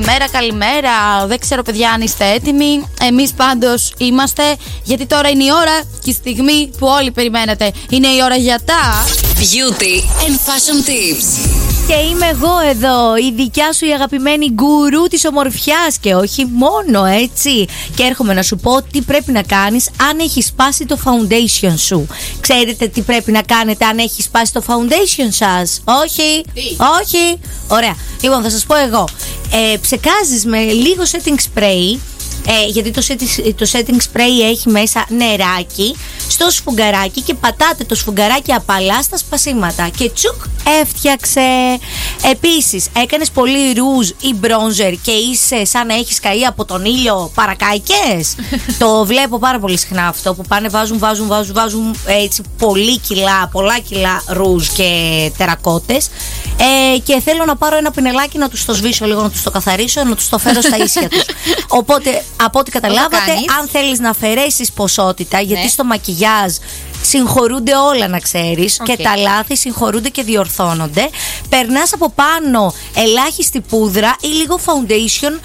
καλημέρα. Δεν ξέρω, παιδιά, αν είστε έτοιμοι. Εμείς πάντως είμαστε, γιατί τώρα είναι η ώρα και η στιγμή που όλοι περιμένετε. Είναι η ώρα για τα Beauty and Fashion Tips. Και είμαι εγώ εδώ, η δικιά σου η αγαπημένη γκουρού της ομορφιάς και όχι μόνο, έτσι. Και έρχομαι να σου πω τι πρέπει να κάνεις αν έχει σπάσει το foundation σου. Ξέρετε τι πρέπει να κάνετε αν έχει σπάσει το foundation σας? Όχι, όχι. Ωραία, λοιπόν θα σας πω εγώ. Ψεκάζεις με λίγο setting spray, γιατί το setting spray έχει μέσα νεράκι, στο σφουγγαράκι, και πατάτε το σφουγγαράκι απαλά στα σπασίματα και τσουκ, έφτιαξε. Επίσης έκανες πολύ ρούζ ή μπρόνζερ και είσαι σαν να έχεις καεί από τον ήλιο, παρακάικες. Το βλέπω πάρα πολύ συχνά αυτό, που πάνε βάζουν έτσι πολλά κιλά ρούζ και τερακότες, και θέλω να πάρω ένα πινελάκι να τους το σβήσω λίγο, να τους το καθαρίσω, να τους το φέρω στα ίσια τους. Οπότε από ό,τι καταλάβατε, αν θέλεις να αφαιρέσεις ποσότητα, γιατί στο μακιγιάζ συγχωρούνται όλα, να ξέρεις, και τα λάθη συγχωρούνται και διορθώνονται, περνάς από πάνω ελάχιστη πούδρα ή λίγο foundation,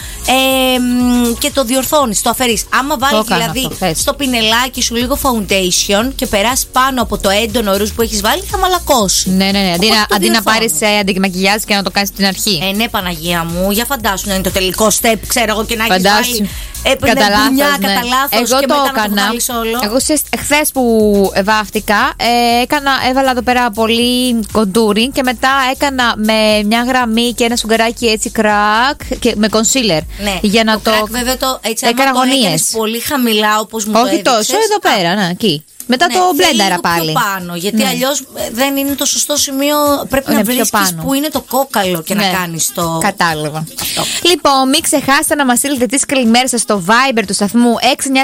και το διορθώνεις, το αφαιρείς. Άμα βάλεις δηλαδή στο πινελάκι σου λίγο foundation και περάσεις πάνω από το έντονο ρούζ που έχεις βάλει, θα μαλακώσει. Ναι. Αντί να πάρεις αντιμακιγιάζ και να το κάνεις στην αρχή. Ναι, Παναγία μου, για φαντάσου να είναι το τελικό step, ξέρω εγώ, και να έχεις βάλει κατά λάθος, εγώ και το έκανα. Όλο. Εγώ χθες που βάφτηκα, έβαλα εδώ πέρα πολύ κοντούρι και μετά έκανα με μια γραμμή και ένα σουγκαράκι έτσι κρακ και με concealer. Ναι, για να το κρακ, βέβαια, έτσι έκανα γωνίες. Πολύ χαμηλά, όπως μου το έδειξες. Όχι τόσο, εδώ πέρα, εκεί. Μετά το μπλένταρα πάλι. Πιο πάνω, γιατί αλλιώς δεν είναι το σωστό σημείο. Πρέπει να βρίσκεις που είναι το κόκαλο και να κάνεις το. Κατάλαβα. Αυτό. Λοιπόν, μην ξεχάσετε να μας στείλετε τις καλημέρες σας στο Viber του σταθμού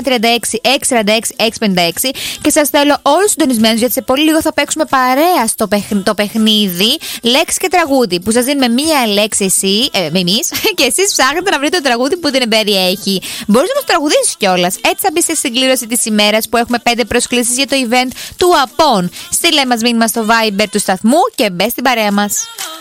6936-646-656 και σας θέλω όλους συντονισμένους, γιατί σε πολύ λίγο θα παίξουμε παρέα στο το παιχνίδι λέξη και τραγούδι, που σας δίνουμε μία λέξη εμείς και εσείς ψάχνετε να βρείτε το τραγούδι που την περιέχει. Μπορείς να το τραγουδήσεις κιόλας. Έτσι θα μπει στη συγκλήρωση της ημέρας, που έχουμε 5 προσκλήσεις για το event του ΑΠΟΝ. Στείλε μας μήνυμα στο Viber του σταθμού και μπες στην παρέα μας.